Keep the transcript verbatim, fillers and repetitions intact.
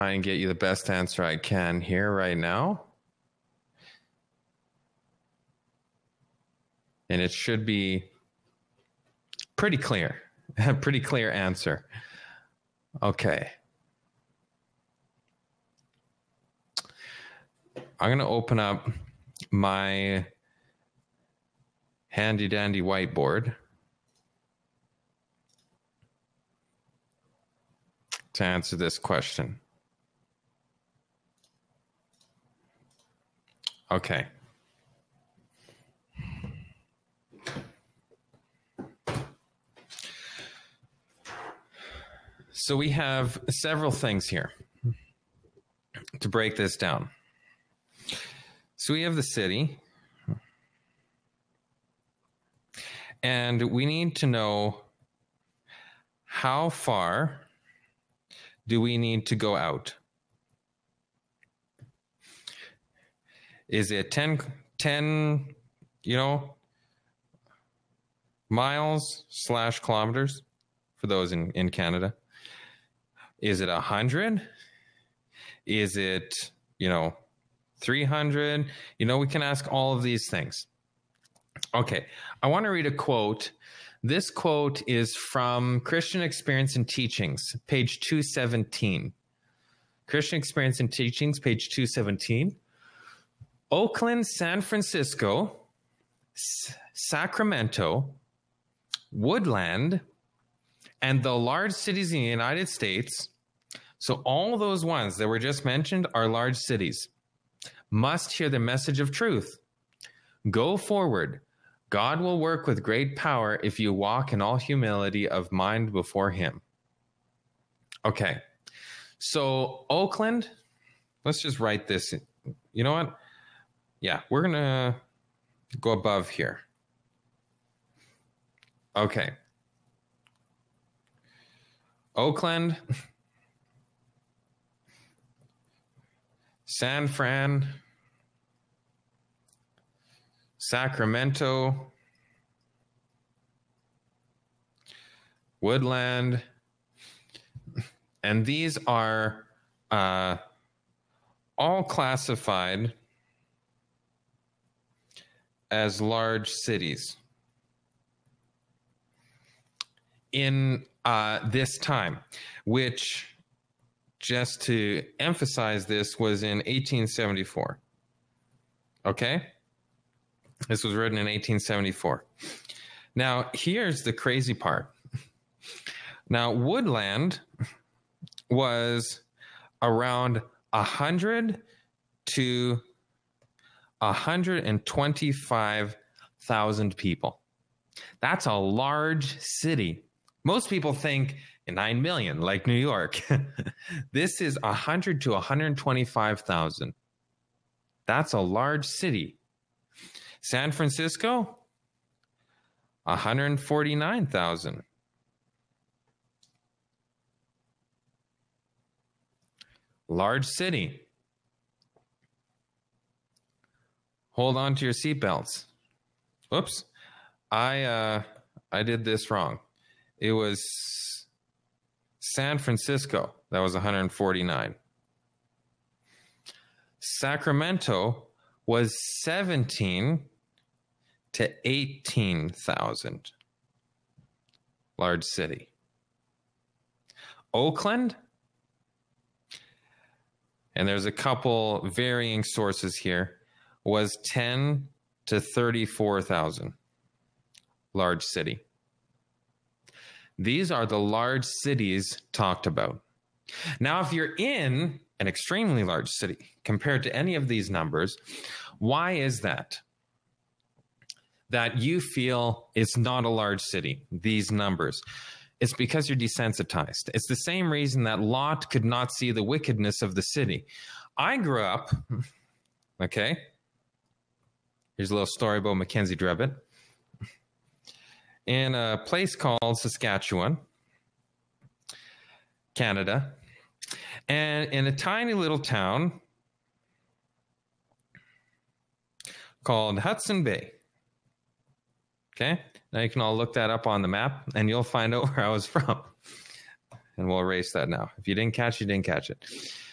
try and get you the best answer I can here right now. And it should be pretty clear, a pretty clear answer. Okay. I'm going to open up my handy dandy whiteboard to answer this question. Okay. So we have several things here to break this down. So we have the city, and we need to know how far do we need to go out? Is it ten, ten, you know, miles slash kilometers for those in, in Canada? Is it one hundred? Is it, you know, three hundred? You know, we can ask all of these things. Okay, I want to read a quote. This quote is from Christian Experience and Teachings, page two seventeen. Christian Experience and Teachings, page two seventeen. Oakland, San Francisco, S- Sacramento, Woodland, and the large cities in the United States, so all those ones that were just mentioned are large cities, must hear the message of truth. Go forward. God will work with great power if you walk in all humility of mind before him. Okay, so Oakland, let's just write this. You know what? Yeah, we're going to go above here. Okay. Oakland, San Fran, Sacramento, Woodland, and these are uh, all classified as large cities in uh, this time, which, just to emphasize this, was in eighteen seventy-four. Okay? This was written in eighteen seventy-four. Now, here's the crazy part. Now, Woodland was around one hundred to one hundred twenty-five thousand people. That's a large city. Most people think nine million, like New York. This is one hundred to one hundred twenty-five thousand. That's a large city. San Francisco, one hundred forty-nine thousand. Large city. Hold on to your seatbelts. Oops. I uh, I did this wrong. It was San Francisco. That was one hundred forty-nine. Sacramento was seventeen to eighteen thousand. Large city. Oakland, and there's a couple varying sources here, was ten to thirty-four thousand. Large city. These are the large cities talked about. Now, if you're in an extremely large city compared to any of these numbers, why is that? That you feel it's not a large city, these numbers. It's because you're desensitized. It's the same reason that Lot could not see the wickedness of the city. I grew up, okay, here's a little story about Mackenzie Drebit, in a place called Saskatchewan, Canada, and in a tiny little town called Hudson Bay. Okay, now you can all look that up on the map and you'll find out where I was from. And we'll erase that now. If you didn't catch it, you didn't catch it.